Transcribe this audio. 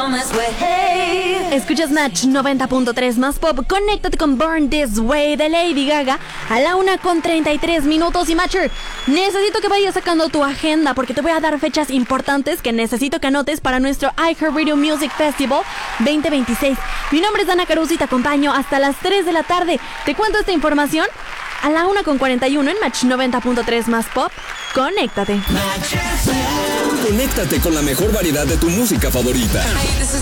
Escuchas Match 90.3 más pop. Conéctate con Born This Way de Lady Gaga a la 1:33. Y Matcher, necesito que vayas sacando tu agenda porque te voy a dar fechas importantes que necesito que anotes para nuestro iHeartRadio Music Festival 2026. Mi nombre es Dana Caruso y te acompaño hasta las 3 de la tarde. Te cuento esta información a la 1:41 en Match 90.3 más pop. Conéctate. Conéctate con la mejor variedad de tu música favorita.